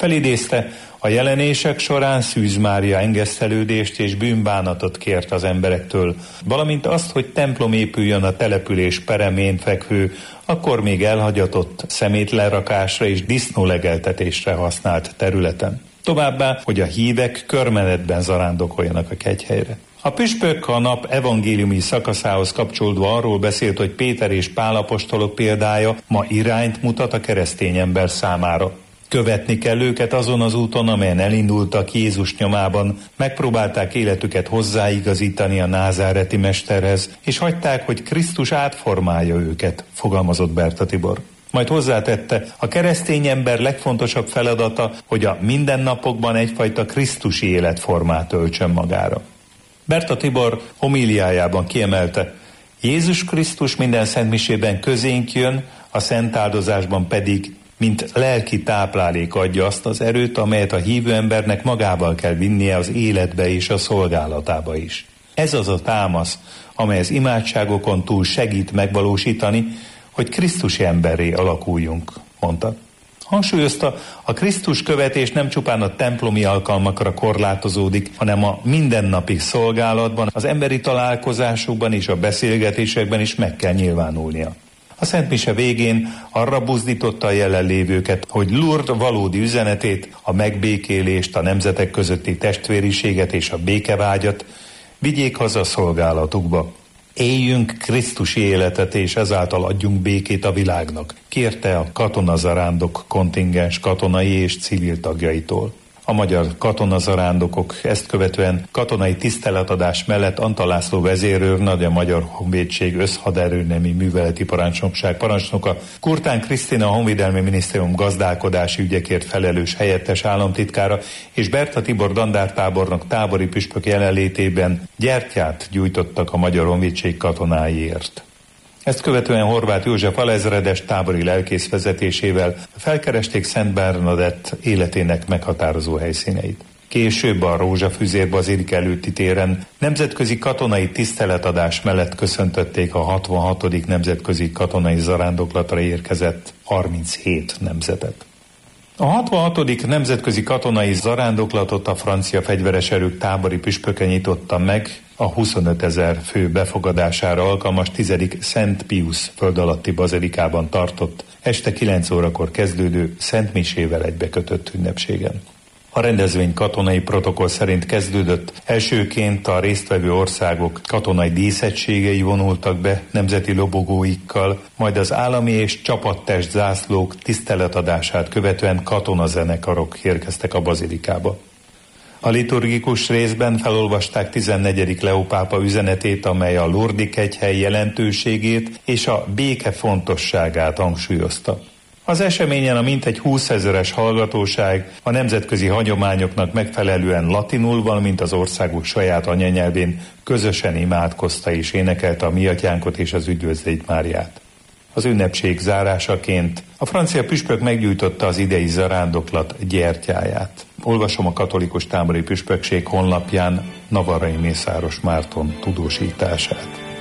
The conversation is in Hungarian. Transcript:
Felidézte, a jelenések során Szűz Mária engesztelődést és bűnbánatot kért az emberektől, valamint azt, hogy templom épüljön a település peremén fekvő, akkor még elhagyatott szemétlerakásra és disznólegeltetésre használt területen. Továbbá, hogy a hívek körmenetben zarándokoljanak a kegyhelyre. A püspök a nap evangéliumi szakaszához kapcsolódva arról beszélt, hogy Péter és Pál apostolok példája ma irányt mutat a keresztény ember számára. Követni kell őket azon az úton, amelyen elindultak Jézus nyomában, megpróbálták életüket hozzáigazítani a názáreti mesterhez, és hagyták, hogy Krisztus átformálja őket, fogalmazott Berta Tibor. Majd hozzátette, a keresztény ember legfontosabb feladata, hogy a mindennapokban egyfajta krisztusi életformát öltsön magára. Berta Tibor homíliájában kiemelte, Jézus Krisztus minden szentmisében közénk jön, a szentáldozásban pedig mint lelki táplálék adja azt az erőt, amelyet a hívő embernek magával kell vinnie az életbe és a szolgálatába is. Ez az a támasz, amely az imádságokon túl segít megvalósítani, hogy Krisztusi emberré alakuljunk, mondta. Hangsúlyozta, a Krisztus követés nem csupán a templomi alkalmakra korlátozódik, hanem a mindennapi szolgálatban, az emberi találkozásokban és a beszélgetésekben is meg kell nyilvánulnia. A Szent Mise végén arra buzdította a jelenlévőket, hogy Lourdes valódi üzenetét, a megbékélést, a nemzetek közötti testvériséget és a békevágyat vigyék haza szolgálatukba. Éljünk krisztusi életet, és ezáltal adjunk békét a világnak, kérte a katonazarándok kontingens katonai és civil tagjaitól. A magyar katonazarándokok ezt követően katonai tiszteletadás mellett Antal László vezérőrnagy, a Magyar Honvédség összhaderőnemi műveleti parancsnokság parancsnoka, Kurtán Krisztina, a Honvédelmi Minisztérium gazdálkodási ügyekért felelős helyettes államtitkára és Berta Tibor dandártábornok tábori püspök jelenlétében gyertyát gyújtottak a Magyar Honvédség katonáiért. Ezt követően Horváth József alezredes tábori lelkész vezetésével felkeresték Szent Bernadett életének meghatározó helyszíneit. Később a Rózsafüzér bazilika előtti téren nemzetközi katonai tiszteletadás mellett köszöntötték a 66. nemzetközi katonai zarándoklatra érkezett 37 nemzetet. A 66. nemzetközi katonai zarándoklatot a francia fegyveres erők tábori püspöke nyitotta meg a 25 000 fő befogadására alkalmas 10. Szent Piusz földalatti bazilikában tartott este 9 órakor kezdődő Szent Misével egybekötött ünnepségen. A rendezvény katonai protokoll szerint kezdődött, elsőként a résztvevő országok katonai díszegységei vonultak be nemzeti lobogóikkal, majd az állami és csapattest zászlók tiszteletadását követően katonazenekarok érkeztek a bazilikába. A liturgikus részben felolvasták 14. Leó pápa üzenetét, amely a Lourdes kegyhely jelentőségét és a béke fontosságát hangsúlyozta. Az eseményen a mintegy 20 000-es hallgatóság a nemzetközi hagyományoknak megfelelően latinul, valamint az országok saját anyanyelvén közösen imádkozta és énekelte a Mi Atyánkot és az Üdvözlégy Máriát. Az ünnepség zárásaként a francia püspök meggyújtotta az idei zarándoklat gyertyáját. Olvasom a katolikus tábori püspökség honlapján Navarrai Mészáros Márton tudósítását.